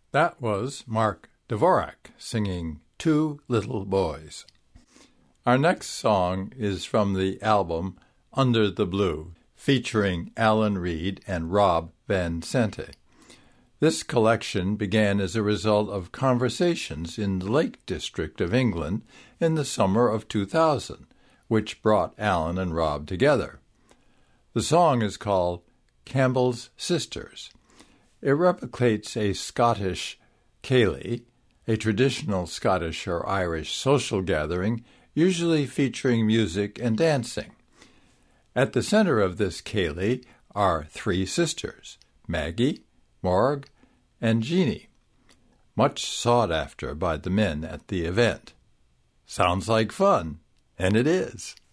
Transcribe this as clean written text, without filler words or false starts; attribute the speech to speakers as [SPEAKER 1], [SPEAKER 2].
[SPEAKER 1] That was Mark Dvorak singing Two Little Boys. Our next song is from the album Under the Blue, featuring Alan Reed and Rob Van Sente. This collection began as a result of conversations in the Lake District of England in the summer of 2000, which brought Alan and Rob together. The song is called Campbell's Sisters. It replicates a Scottish céilí, a traditional Scottish or Irish social gathering usually featuring music and dancing. At the center of this céilí are three sisters, Maggie, Morg, and Jeannie, much sought after by the men at the event. Sounds like fun, and it is.